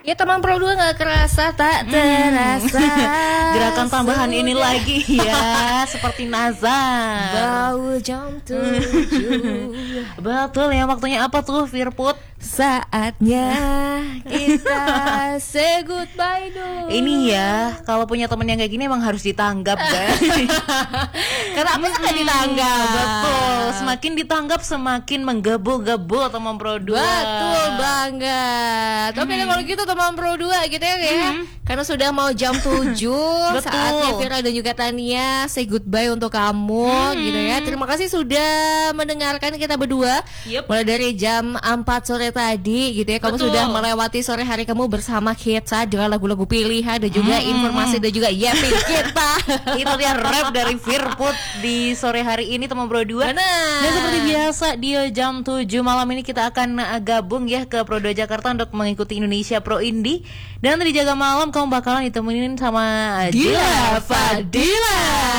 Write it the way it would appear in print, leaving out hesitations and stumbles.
Ya teman Pro 2 gak kerasa tak terasa. Gerakan tambahan ini lagi ya, seperti nazar. Bau jam 7. Betul ya, waktunya apa tuh Virput? Saatnya kita say goodbye dong. Ini ya, kalau punya temen yang kayak gini emang harus ditanggap guys. Karena apa kan ditanggap? Betul, semakin ditanggap semakin menggebu-gebu teman Pro 2. Betul banget. Oke deh kalau gitu teman Pro 2 gitu ya. Karena sudah mau jam 7. Saatnya Vira dan juga Tania say goodbye untuk kamu gitu ya. Terima kasih sudah mendengarkan kita berdua. Mulai dari jam 4 sore tadi gitu ya. Kamu sudah melewati sore hari kamu bersama kita dengan lagu-lagu pilihan dan juga informasi dan juga yapping kita. Itu dia rap dari Virput di sore hari ini teman Pro 2. Dan seperti biasa di jam 7 malam ini kita akan gabung ya ke Pro 2 Jakarta untuk mengikuti Indonesia Pro Indie. Dan nanti di jaga malam kamu bakalan ditemenin sama Dila Fadila.